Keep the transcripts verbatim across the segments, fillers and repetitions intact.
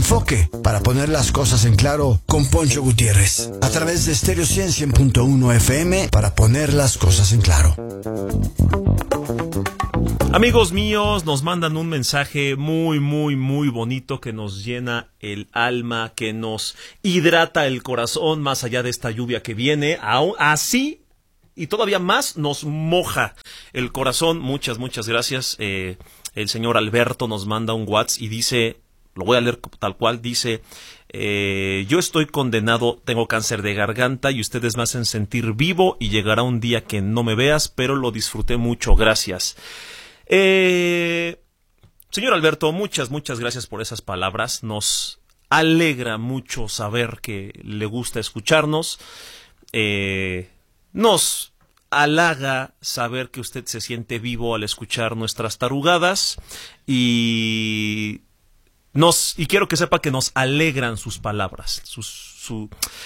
Enfoque, para poner las cosas en claro, con Poncho Gutiérrez. A través de Stereo cien punto uno F M, para poner las cosas en claro. Amigos míos, nos mandan un mensaje muy, muy, muy bonito que nos llena el alma, que nos hidrata el corazón más allá de esta lluvia que viene. Aún así, y todavía más, nos moja el corazón. Muchas, muchas gracias. Eh, el señor Alberto nos manda un WhatsApp y dice, lo voy a leer tal cual, dice... Eh, yo estoy condenado, tengo cáncer de garganta y ustedes me hacen sentir vivo y llegará un día que no me veas, pero lo disfruté mucho, gracias. Eh, señor Alberto, muchas, muchas gracias por esas palabras. Nos alegra mucho saber que le gusta escucharnos. Eh, nos halaga saber que usted se siente vivo al escuchar nuestras tarugadas y... Nos, y quiero que sepa que nos alegran sus palabras, su, su,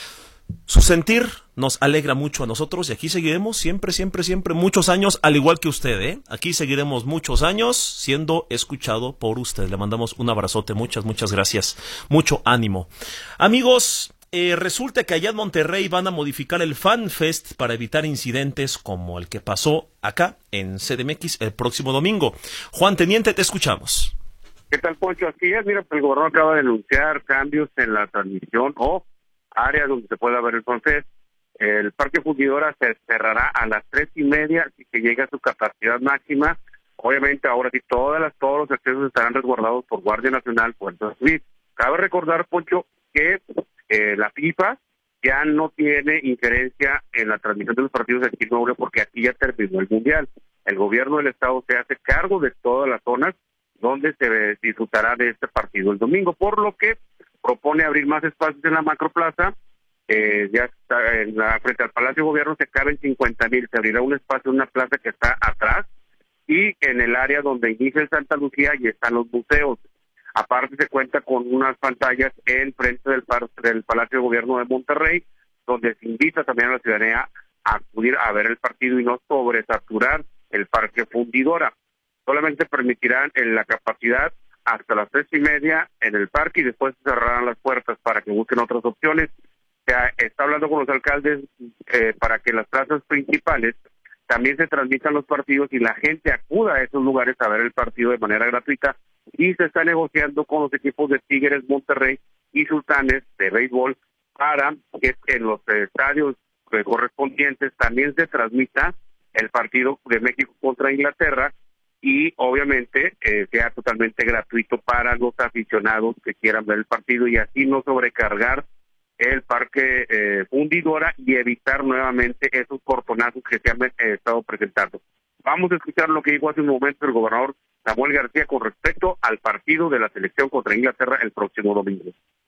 su sentir nos alegra mucho a nosotros y aquí seguiremos siempre, siempre, siempre muchos años, al igual que usted, ¿eh? Aquí seguiremos muchos años siendo escuchado por usted. Le mandamos un abrazote, muchas, muchas gracias, mucho ánimo. Amigos, eh, resulta que allá en Monterrey van a modificar el Fan Fest para evitar incidentes como el que pasó acá en C D M X el próximo domingo. Juan Teniente, te escuchamos. ¿Qué tal, Poncho? Así es, mira, el gobernador acaba de anunciar cambios en la transmisión o áreas donde se pueda ver el FanFest. El Parque Fundidora se cerrará a las tres y media y que llegue a su capacidad máxima. Obviamente, ahora sí, todas las, todos los accesos estarán resguardados por Guardia Nacional, Puerto Civil. Cabe recordar, Poncho, que eh, la FIFA ya no tiene injerencia en la transmisión de los partidos aquí en Nuevo León porque aquí ya terminó el Mundial. El gobierno del Estado se hace cargo de todas las zonas donde se disfrutará de este partido el domingo, por lo que propone abrir más espacios en la macroplaza. Eh, ya está en la, frente al Palacio de Gobierno se caben cincuenta mil, se abrirá un espacio en una plaza que está atrás y en el área donde inicia el Santa Lucía y están los museos. Aparte se cuenta con unas pantallas en frente del, par, del Palacio de Gobierno de Monterrey, donde se invita también a la ciudadanía a acudir a ver el partido y no sobresaturar el Parque Fundidora. Solamente permitirán en la capacidad hasta las tres y media en el parque y después cerrarán las puertas para que busquen otras opciones. Se está hablando con los alcaldes eh, para que en las plazas principales también se transmitan los partidos y la gente acuda a esos lugares a ver el partido de manera gratuita, y se está negociando con los equipos de Tigres, Monterrey y Sultanes de béisbol para que en los estadios eh, correspondientes también se transmita el partido de México contra Inglaterra y obviamente eh, sea totalmente gratuito para los aficionados que quieran ver el partido y así no sobrecargar el Parque eh, Fundidora y evitar nuevamente esos cortonazos que se han eh, estado presentando. Vamos a escuchar lo que dijo hace un momento el gobernador Samuel García con respecto al partido de la selección contra Inglaterra el próximo domingo.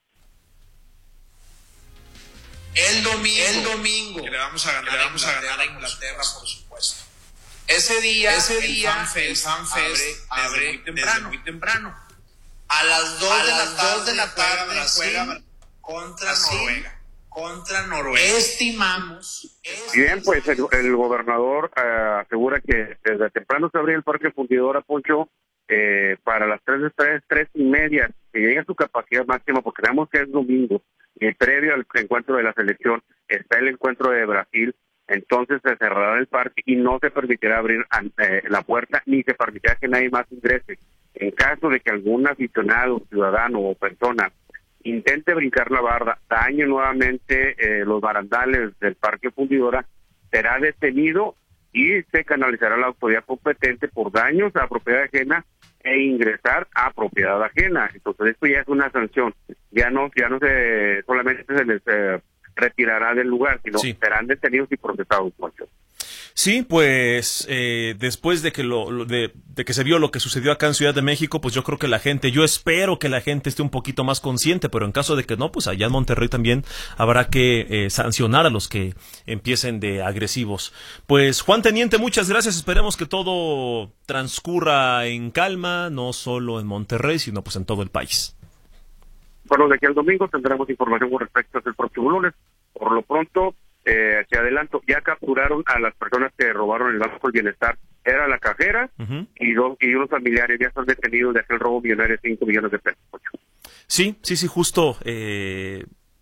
El domingo, el domingo que le vamos a ganar, le vamos a ganar a Inglaterra, por supuesto. Ese día, ese día, el FanFest abre, abre muy temprano, muy temprano. A las dos de la tarde, de la tarde juega contra Noruega, contra Noruega. Estimamos. Y bien, pues el, el gobernador uh, asegura que desde temprano se abría el Parque Fundidora, Poncho, eh, para las tres, tres, tres y media, que llegue a su capacidad máxima, porque sabemos que es domingo, y previo al encuentro de la selección está el encuentro de Brasil. Entonces se cerrará el parque y no se permitirá abrir eh, la puerta ni se permitirá que nadie más ingrese. En caso de que algún aficionado, ciudadano o persona intente brincar la barda, dañe nuevamente eh, los barandales del Parque Fundidora, será detenido y se canalizará a la autoridad competente por daños a propiedad ajena e ingresar a propiedad ajena. Entonces esto ya es una sanción. Ya no, ya no se solamente se les eh, retirará del lugar, sino sí. serán detenidos y procesados, Poncho. Sí, pues eh, después de que lo, lo de, de que se vio lo que sucedió acá en Ciudad de México, pues yo creo que la gente, yo espero que la gente esté un poquito más consciente, pero en caso de que no, pues allá en Monterrey también habrá que eh, sancionar a los que empiecen de agresivos. Pues Juan Teniente, muchas gracias, esperemos que todo transcurra en calma, no solo en Monterrey, sino pues en todo el país. Bueno, de aquí al domingo tendremos información con respecto al próximo lunes. Por lo pronto, eh, hacia adelanto, ya capturaron a las personas que robaron el Banco del Bienestar. Era la cajera uh-huh. y, dos, y unos familiares ya están detenidos de aquel robo millonario de cinco millones de pesos. Sí, sí, sí, justo eh,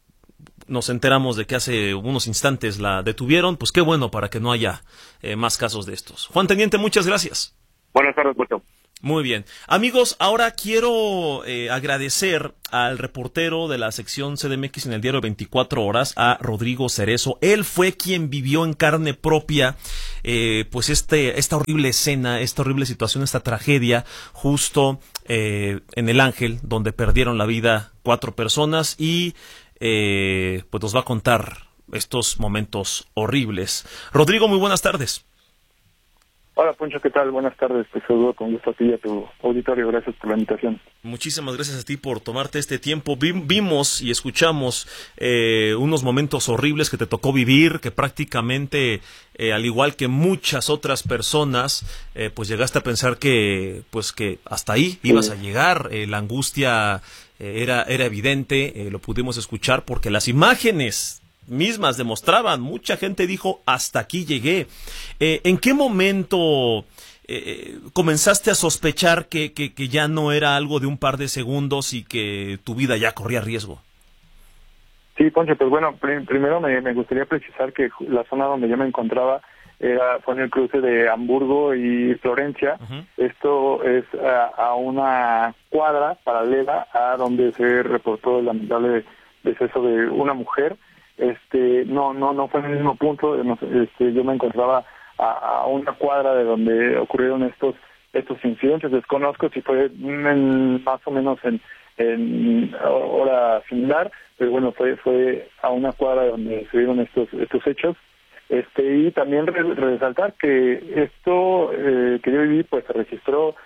nos enteramos de que hace unos instantes la detuvieron. Pues qué bueno para que no haya eh, más casos de estos. Juan Teniente, muchas gracias. Buenas tardes, Puerto. Muy bien. Amigos, ahora quiero eh, agradecer al reportero de la sección C D M X en el diario veinticuatro horas, a Rodrigo Cerezo. Él fue quien vivió en carne propia eh, pues este esta horrible escena, esta horrible situación, esta tragedia, justo eh, en El Ángel, donde perdieron la vida cuatro personas y eh, pues nos va a contar estos momentos horribles. Rodrigo, muy buenas tardes. Hola, Poncho, ¿qué tal? Buenas tardes, te saludo con gusto a ti y a tu auditorio, gracias por la invitación. Muchísimas gracias a ti por tomarte este tiempo. Vimos y escuchamos eh, unos momentos horribles que te tocó vivir, que prácticamente, eh, al igual que muchas otras personas, eh, pues llegaste a pensar que, pues que hasta ahí ibas a llegar. Eh, la angustia eh, era, era evidente, eh, lo pudimos escuchar porque las imágenes mismas demostraban, mucha gente dijo, hasta aquí llegué. Eh, ¿En qué momento eh, comenzaste a sospechar que, que, que ya no era algo de un par de segundos y que tu vida ya corría riesgo? Sí, Poncho, pues bueno, pr- primero me, me gustaría precisar que la zona donde yo me encontraba era, fue en el cruce de Hamburgo y Florencia. Uh-huh. Esto es a, a una cuadra paralela a donde se reportó el lamentable deceso de una mujer. Este, no, no, no fue en el mismo punto. No, este, yo me encontraba a, a una cuadra de donde ocurrieron estos, estos incidentes. Desconozco si fue en, más o menos en, en hora similar, pero bueno, fue, fue a una cuadra donde se dieron estos, estos hechos. Este, y también re, resaltar que esto eh, que yo viví, pues se registró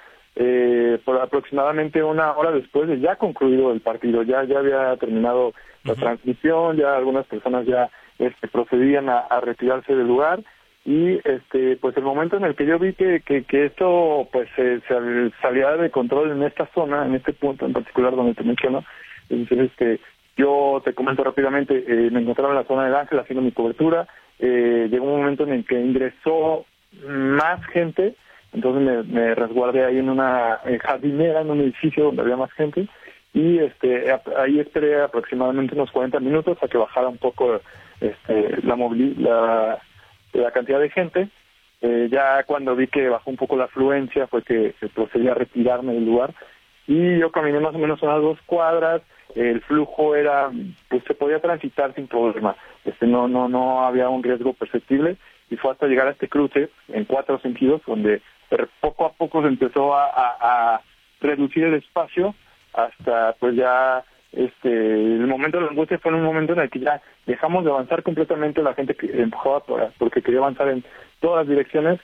eh, por aproximadamente una hora después de ya concluido el partido. Ya, ya había terminado la uh-huh. transmisión, ya algunas personas ya este, procedían a, a retirarse del lugar y este pues el momento en el que yo vi que que, que esto pues se, se salía de control en esta zona, en este punto en particular donde te menciono, entonces este yo te comento rápidamente, eh, me encontraba en la zona del Ángel haciendo mi cobertura, eh, llegó un momento en el que ingresó más gente, entonces me, me resguardé ahí en una en jardinera, en un edificio donde había más gente, y este ahí esperé aproximadamente unos cuarenta minutos a que bajara un poco este la movil la, la cantidad de gente. Eh, ya cuando vi que bajó un poco la afluencia fue que se procedía a retirarme del lugar y yo caminé más o menos unas dos cuadras. El flujo era, pues se podía transitar sin problema, este no no no había un riesgo perceptible y fue hasta llegar a este cruce en cuatro sentidos donde poco a poco se empezó a, a, a reducir el espacio hasta pues ya este el momento de la angustia fue en un momento en el que ya dejamos de avanzar completamente, la gente que empujaba por, porque quería avanzar en todas las direcciones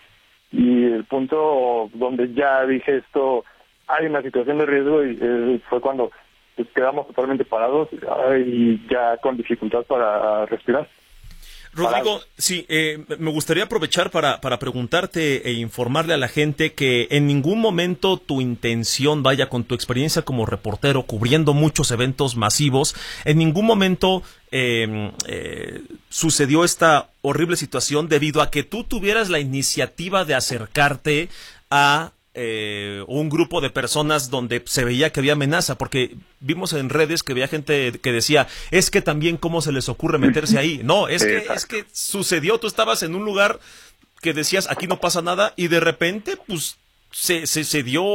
y el punto donde ya dije esto, hay una situación de riesgo y eh, fue cuando pues, quedamos totalmente parados y ya con dificultad para respirar. Rodrigo, sí, eh, me gustaría aprovechar para, para preguntarte e informarle a la gente que en ningún momento tu intención, vaya, con tu experiencia como reportero, cubriendo muchos eventos masivos, en ningún momento eh, eh, sucedió esta horrible situación debido a que tú tuvieras la iniciativa de acercarte a Eh, un grupo de personas donde se veía que había amenaza, porque vimos en redes que había gente que decía, es que también cómo se les ocurre meterse ahí. No, es que es que sucedió, tú estabas en un lugar que decías, aquí no pasa nada, y de repente, pues, se, se, se dio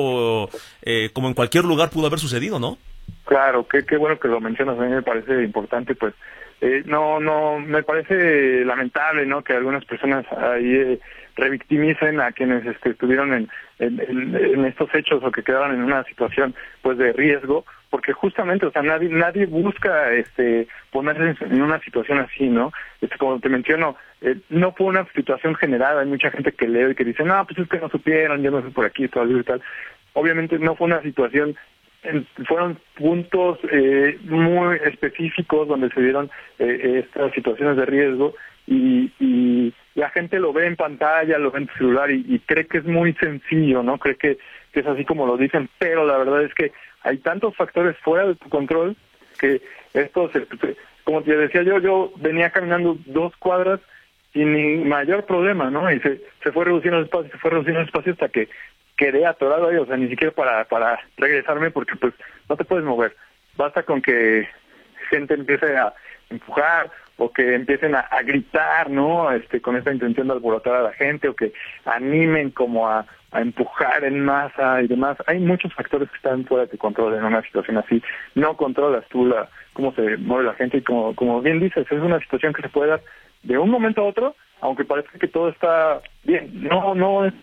eh, como en cualquier lugar pudo haber sucedido, ¿no? Claro, qué, qué bueno que lo mencionas, a mí me parece importante, pues, eh, no, no, me parece lamentable, ¿no?, que algunas personas ahí eh, revictimicen a quienes este, estuvieron en, en, en, en estos hechos o que quedaron en una situación, pues, de riesgo, porque justamente, o sea, nadie nadie busca este ponerse en una situación así, ¿no? Este, como te menciono, eh, no fue una situación generada, hay mucha gente que lee y que dice, no, pues es que no supieron, yo no sé por aquí, todo y tal. Obviamente no fue una situación, en, fueron puntos eh, muy específicos donde se dieron eh, estas situaciones de riesgo y, y la gente lo ve en pantalla, lo ve en tu celular y, y cree que es muy sencillo, ¿no? Cree que, que es así como lo dicen, pero la verdad es que hay tantos factores fuera de tu control que esto, se, como te decía yo, yo venía caminando dos cuadras sin ni mayor problema, ¿no? Y se, se fue reduciendo el espacio, se fue reduciendo el espacio hasta que quedé atorado ahí, o sea, ni siquiera para para regresarme porque pues no te puedes mover. basta con que gente empiece a empujar o que empiecen a, a gritar, ¿no? Este, con esta intención de alborotar a la gente, o que animen como a, a empujar en masa y demás. Hay muchos factores que están fuera de tu control en una situación así. No controlas tú la cómo se mueve la gente, y como, como bien dices, es una situación que se puede dar de un momento a otro, aunque parezca que todo está bien. No, no es